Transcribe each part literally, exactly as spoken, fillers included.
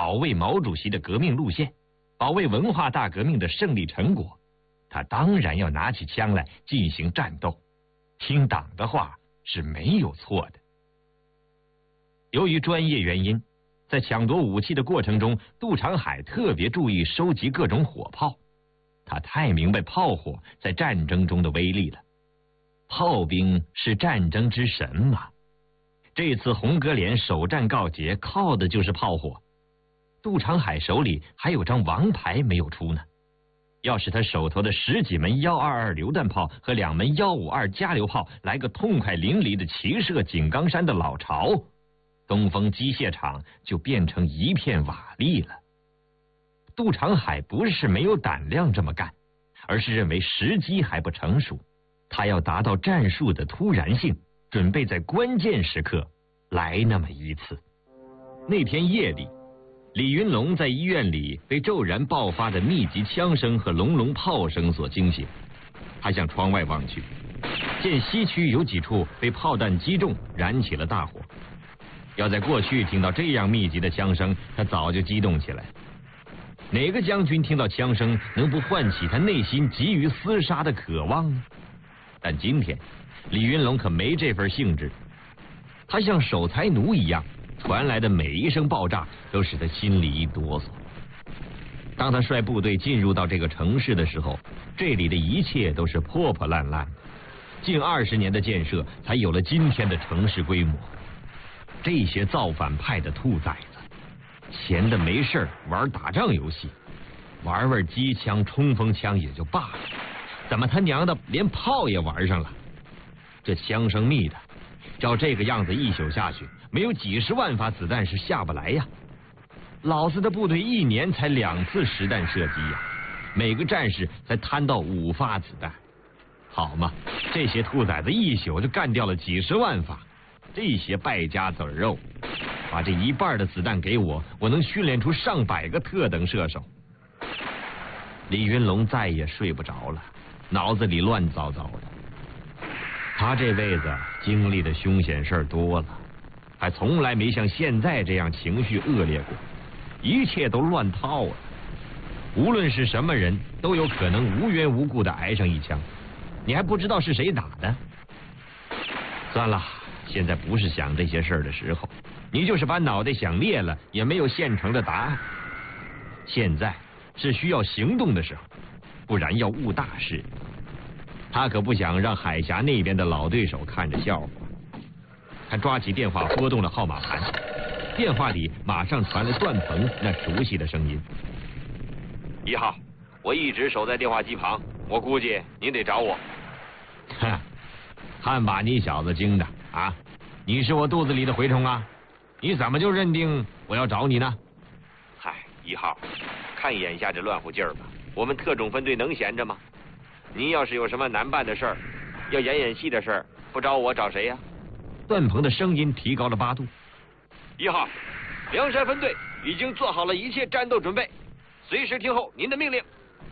保卫毛主席的革命路线，保卫文化大革命的胜利成果，他当然要拿起枪来进行战斗。听党的话是没有错的。由于专业原因，在抢夺武器的过程中，杜长海特别注意收集各种火炮。他太明白炮火在战争中的威力了。炮兵是战争之神嘛。这次红格连首战告捷，靠的就是炮火。杜长海手里还有张王牌没有出呢。要是他手头的十几门幺二二榴弹炮和两门幺五二加榴炮来个痛快淋漓的齐射井冈山的老巢，东风机械厂就变成一片瓦砾了。杜长海不是没有胆量这么干，而是认为时机还不成熟，他要达到战术的突然性，准备在关键时刻来那么一次。那天夜里，李云龙在医院里被骤然爆发的密集枪声和隆隆炮声所惊醒，他向窗外望去，见西区有几处被炮弹击中，燃起了大火。要在过去听到这样密集的枪声，他早就激动起来。哪个将军听到枪声能不唤起他内心急于厮杀的渴望呢？但今天李云龙可没这份兴致，他像守财奴一样，传来的每一声爆炸都使他心里一哆嗦。当他率部队进入到这个城市的时候，这里的一切都是破破烂烂的，近二十年的建设才有了今天的城市规模。这些造反派的兔崽子，闲的没事玩打仗游戏，玩玩机枪冲锋枪也就罢了，怎么他娘的连炮也玩上了？这枪声密的，照这个样子一宿下去，没有几十万发子弹是下不来呀。老子的部队一年才两次实弹射击呀，每个战士才摊到五发子弹，好嘛，这些兔崽子一宿就干掉了几十万发。这些败家子肉，把这一半的子弹给我，我能训练出上百个特等射手。李云龙再也睡不着了，脑子里乱糟糟的。他这辈子经历的凶险事儿多了，还从来没像现在这样情绪恶劣过，一切都乱套了。无论是什么人，都有可能无缘无故的挨上一枪，你还不知道是谁打的。算了，现在不是想这些事儿的时候，你就是把脑袋想裂了，也没有现成的答案。现在是需要行动的时候，不然要误大事。他可不想让海峡那边的老对手看着笑话。他抓起电话拨动了号码盘，电话里马上传来段鹏那熟悉的声音：一号，我一直守在电话机旁，我估计您得找我。哼，看把你小子精的啊！你是我肚子里的蛔虫啊？你怎么就认定我要找你呢？嗨，一号，看眼下这乱乎劲儿吧，我们特种分队能闲着吗？您要是有什么难办的事儿，要演演戏的事儿，不找我找谁呀？段鹏的声音提高了八度。一号，梁山分队已经做好了一切战斗准备，随时听候您的命令。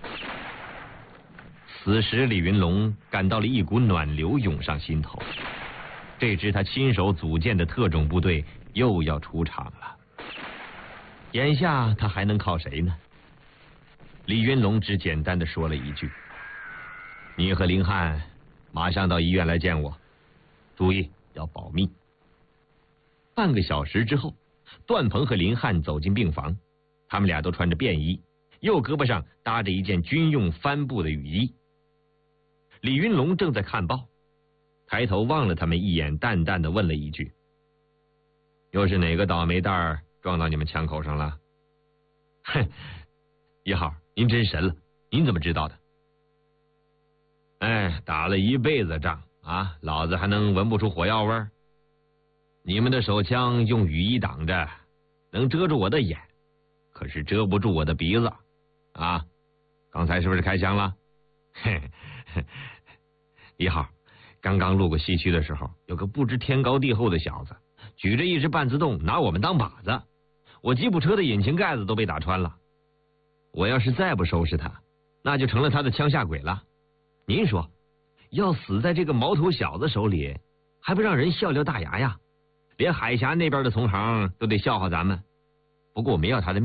此时李云龙感到了一股暖流涌上心头，这支他亲手组建的特种部队又要出场了。眼下他还能靠谁呢？李云龙只简单的说了一句：你和林汉马上到医院来见我，注意要保密。半个小时之后，段鹏和林汉走进病房，他们俩都穿着便衣，右胳膊上搭着一件军用帆布的雨衣。李云龙正在看报，抬头望了他们一眼，淡淡的问了一句：又是哪个倒霉蛋儿撞到你们枪口上了？哼，一号，您真神了，您怎么知道的？哎，打了一辈子仗啊，老子还能闻不出火药味儿？你们的手枪用雨衣挡着，能遮住我的眼，可是遮不住我的鼻子啊！刚才是不是开枪了？嘿，一号，刚刚路过西区的时候，有个不知天高地厚的小子举着一只半自动拿我们当靶子，我吉普车的引擎盖子都被打穿了。我要是再不收拾他，那就成了他的枪下鬼了。您说，要死在这个毛头小子手里，还不让人笑掉大牙呀？连海峡那边的同行都得笑话咱们。不过我没要他的命。